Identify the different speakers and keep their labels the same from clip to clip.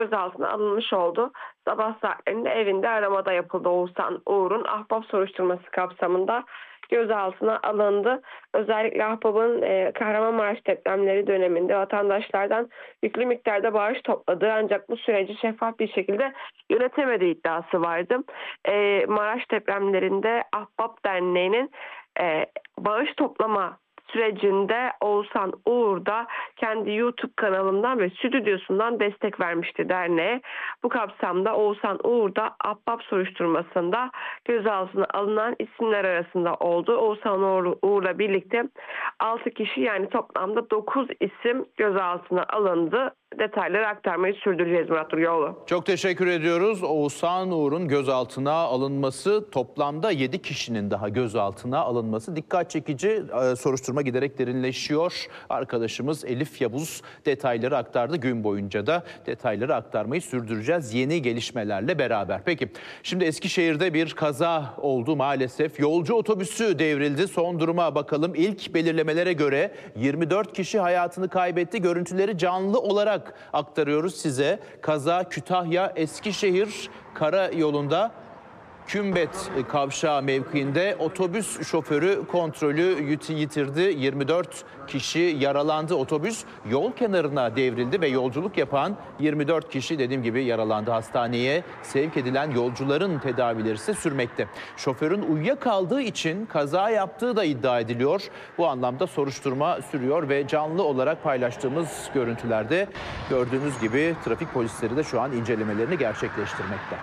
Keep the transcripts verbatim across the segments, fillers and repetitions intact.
Speaker 1: gözaltına alınmış oldu. Sabah saatlerinde evinde aramada yapıldı. Oğuzhan Uğur'un ahbap soruşturması kapsamında gözaltına alındı. Özellikle ahbabın e, Kahramanmaraş depremleri döneminde vatandaşlardan yüklü miktarda bağış topladığı ancak bu süreci şeffaf bir şekilde yönetemediği iddiası vardı. E, Maraş depremlerinde Ahbap Derneği'nin e, bağış toplama sürecinde Oğuzhan Uğur da kendi YouTube kanalından ve stüdyosundan destek vermişti derneğe. Bu kapsamda Oğuzhan Uğur da ahbap soruşturmasında gözaltına alınan isimler arasında oldu. Oğuzhan Uğur, Uğur'la birlikte altı kişi, yani toplamda dokuz isim gözaltına alındı. Detayları aktarmayı sürdüreceğiz Murat Duryoğlu.
Speaker 2: Çok teşekkür ediyoruz. Oğuzhan Uğur'un gözaltına alınması, toplamda yedi kişinin daha gözaltına alınması dikkat çekici. Soruşturma giderek derinleşiyor. Arkadaşımız Elif Yavuz detayları aktardı. Gün boyunca da detayları aktarmayı sürdüreceğiz yeni gelişmelerle beraber. Peki şimdi Eskişehir'de bir kaza oldu maalesef. Yolcu otobüsü devrildi. Son duruma bakalım. İlk belirlemelere göre yirmi dört kişi hayatını kaybetti. Görüntüleri canlı olarak aktarıyoruz size. Kaza Kütahya Eskişehir karayolunda Kümbet kavşağı mevkiinde otobüs şoförü kontrolü yitirdi. yirmi dört kişi yaralandı. Otobüs yol kenarına devrildi ve yolculuk yapan yirmi dört kişi dediğim gibi yaralandı. Hastaneye sevk edilen yolcuların tedavileri ise sürmekte. Şoförün uyuyakaldığı için kaza yaptığı da iddia ediliyor. Bu anlamda soruşturma sürüyor ve canlı olarak paylaştığımız görüntülerde gördüğünüz gibi trafik polisleri de şu an incelemelerini gerçekleştirmekte.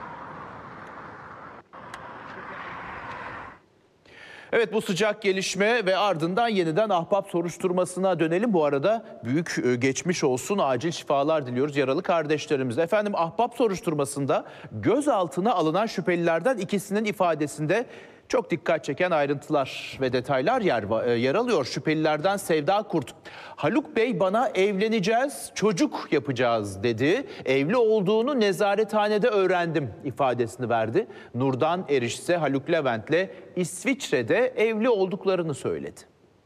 Speaker 2: Evet, bu sıcak gelişme ve ardından yeniden ahbap soruşturmasına dönelim. Bu arada büyük geçmiş olsun, acil şifalar diliyoruz yaralı kardeşlerimize. Efendim, ahbap soruşturmasında gözaltına alınan şüphelilerden ikisinin ifadesinde çok dikkat çeken ayrıntılar ve detaylar yer, yer alıyor. Şüphelilerden Sevda Kurt, Haluk Bey bana evleneceğiz, çocuk yapacağız dedi. Evli olduğunu nezarethanede öğrendim ifadesini verdi. Nurdan Eriş ise Haluk Levent'le İsviçre'de evli olduklarını söyledi.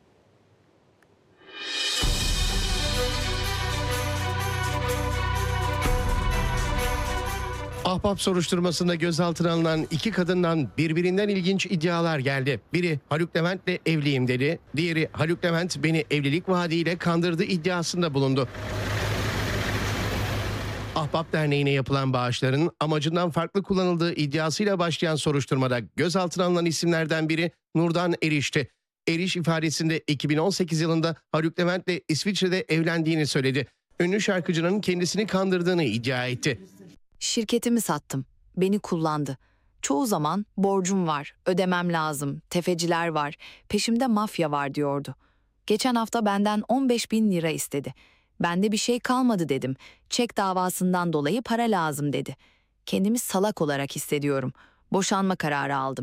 Speaker 3: Ahbap soruşturmasında gözaltına alınan iki kadından birbirinden ilginç iddialar geldi. Biri Haluk Levent'le evliyim dedi. Diğeri Haluk Levent beni evlilik vaadiyle kandırdı iddiasında bulundu. Ahbap Derneği'ne yapılan bağışların amacından farklı kullanıldığı iddiasıyla başlayan soruşturmada gözaltına alınan isimlerden biri Nurdan Eriş'ti. Eriş ifadesinde iki bin on sekiz yılında Haluk Levent'le İsviçre'de evlendiğini söyledi. Ünlü şarkıcının kendisini kandırdığını iddia etti.
Speaker 4: Şirketimi sattım. Beni kullandı. Çoğu zaman borcum var, ödemem lazım, tefeciler var, peşimde mafya var diyordu. Geçen hafta benden on beş bin lira istedi. Bende bir şey kalmadı dedim. Çek davasından dolayı para lazım dedi. Kendimi salak olarak hissediyorum. Boşanma kararı aldım.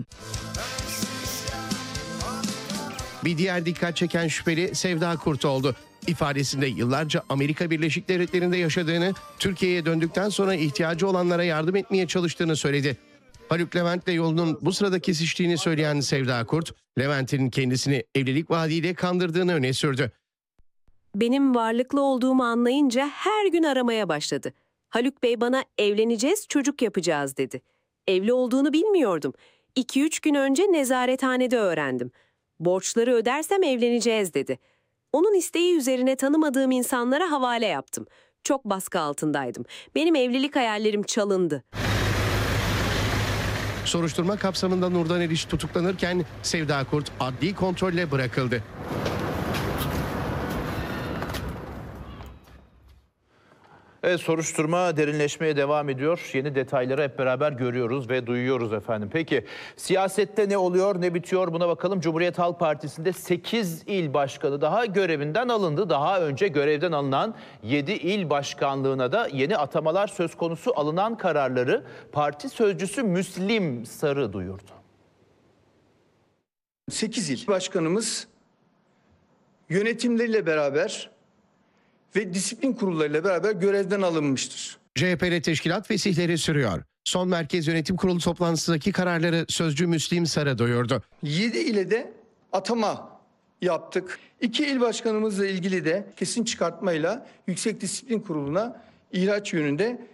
Speaker 3: Bir diğer dikkat çeken şüpheli Sevda Kurt oldu. İfadesinde yıllarca Amerika Birleşik Devletleri'nde yaşadığını, Türkiye'ye döndükten sonra ihtiyacı olanlara yardım etmeye çalıştığını söyledi. Haluk Levent'le yolunun bu sırada kesiştiğini söyleyen Sevda Kurt, Levent'in kendisini evlilik vaadiyle kandırdığını öne sürdü.
Speaker 5: Benim varlıklı olduğumu anlayınca her gün aramaya başladı. Haluk Bey bana evleneceğiz, çocuk yapacağız dedi. Evli olduğunu bilmiyordum. iki üç gün önce nezarethanede öğrendim. Borçları ödersem evleneceğiz dedi. Onun isteği üzerine tanımadığım insanlara havale yaptım. Çok baskı altındaydım. Benim evlilik hayallerim çalındı.
Speaker 3: Soruşturma kapsamında Nurdan Eriş tutuklanırken Sevda Kurt adli kontrolle bırakıldı.
Speaker 2: Evet, soruşturma derinleşmeye devam ediyor. Yeni detayları hep beraber görüyoruz ve duyuyoruz efendim. Peki siyasette ne oluyor, ne bitiyor, buna bakalım. Cumhuriyet Halk Partisi'nde sekiz il başkanı daha görevinden alındı. Daha önce görevden alınan yedi il başkanlığına da yeni atamalar söz konusu. Alınan kararları parti sözcüsü Müslim Sarı duyurdu.
Speaker 6: sekiz il başkanımız yönetimleriyle beraber ve disiplin kurullarıyla beraber görevden alınmıştır.
Speaker 3: C H P'li teşkilat fesihleri sürüyor. Son Merkez Yönetim Kurulu toplantısındaki kararları sözcü Müslim Sarı duyurdu.
Speaker 6: yedi ile de atama yaptık. iki il başkanımızla ilgili de kesin çıkartmayla Yüksek Disiplin Kurulu'na ihraç yönünde